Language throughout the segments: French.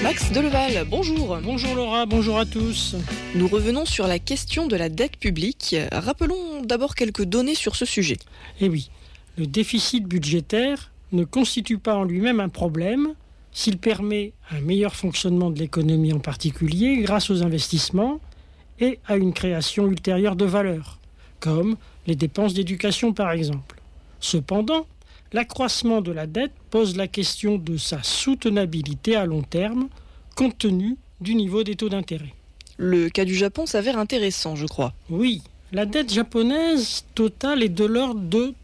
Max Deleval, bonjour. Bonjour Laura, bonjour à tous. Nous revenons sur la question de la dette publique. Rappelons d'abord quelques données sur ce sujet. Eh oui, le déficit budgétaire ne constitue pas en lui-même un problème s'il permet un meilleur fonctionnement de l'économie en particulier grâce aux investissements et à une création ultérieure de valeur, comme les dépenses d'éducation par exemple. Cependant, l'accroissement de la dette pose la question de sa soutenabilité à long terme, compte tenu du niveau des taux d'intérêt. Le cas du Japon s'avère intéressant, je crois. Oui, la dette japonaise totale est de l'ordre de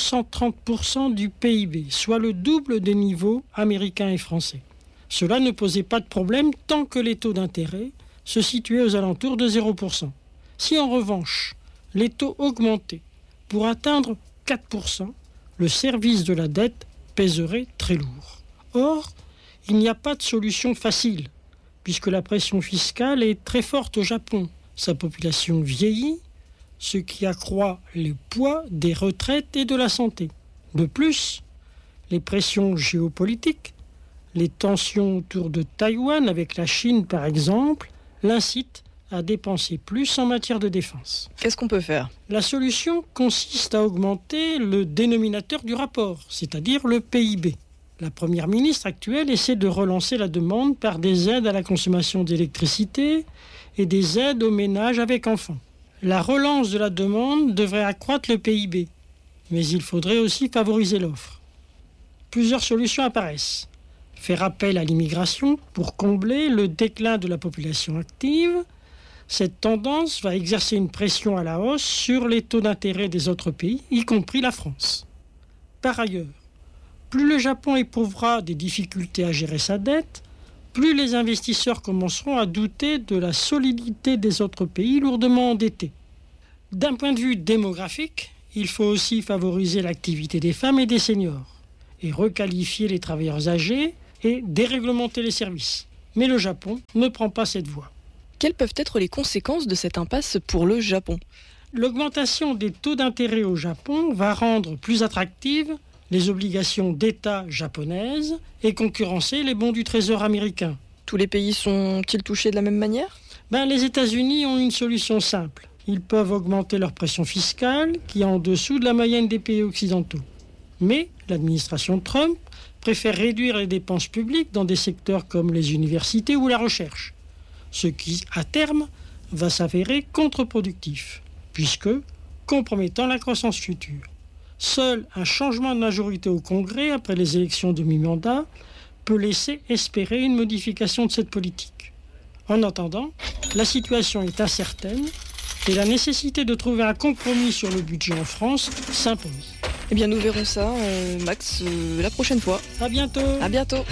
230% du PIB, soit le double des niveaux américains et français. Cela ne posait pas de problème tant que les taux d'intérêt se situaient aux alentours de 0%. Si en revanche, les taux augmentaient pour atteindre 4%, le service de la dette pèserait très lourd. Or, il n'y a pas de solution facile, puisque la pression fiscale est très forte au Japon. Sa population vieillit, ce qui accroît le poids des retraites et de la santé. De plus, les pressions géopolitiques, les tensions autour de Taïwan avec la Chine par exemple, l'incitent à dépenser plus en matière de défense. Qu'est-ce qu'on peut faire ? La solution consiste à augmenter le dénominateur du rapport, c'est-à-dire le PIB. La première ministre actuelle essaie de relancer la demande par des aides à la consommation d'électricité et des aides aux ménages avec enfants. La relance de la demande devrait accroître le PIB, mais il faudrait aussi favoriser l'offre. Plusieurs solutions apparaissent. Faire appel à l'immigration pour combler le déclin de la population active. Cette tendance va exercer une pression à la hausse sur les taux d'intérêt des autres pays, y compris la France. Par ailleurs, plus le Japon éprouvera des difficultés à gérer sa dette, plus les investisseurs commenceront à douter de la solidité des autres pays lourdement endettés. D'un point de vue démographique, il faut aussi favoriser l'activité des femmes et des seniors, et requalifier les travailleurs âgés et déréglementer les services. Mais le Japon ne prend pas cette voie. Quelles peuvent être les conséquences de cette impasse pour le Japon ? L'augmentation des taux d'intérêt au Japon va rendre plus attractives les obligations d'État japonaises et concurrencer les bons du Trésor américain. Tous les pays sont-ils touchés de la même manière ? Les États-Unis ont une solution simple. Ils peuvent augmenter leur pression fiscale, qui est en dessous de la moyenne des pays occidentaux. Mais l'administration Trump préfère réduire les dépenses publiques dans des secteurs comme les universités ou la recherche, ce qui, à terme, va s'avérer contre-productif, puisque compromettant la croissance future. Seul un changement de majorité au Congrès après les élections de mi-mandat peut laisser espérer une modification de cette politique. En attendant, la situation est incertaine et la nécessité de trouver un compromis sur le budget en France s'impose. Eh bien, nous verrons ça, Max, la prochaine fois. À bientôt. À bientôt.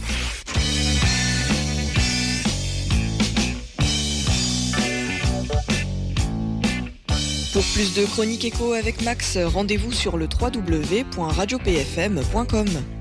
Pour plus de chroniques écho avec Max, rendez-vous sur le www.radiopfm.com.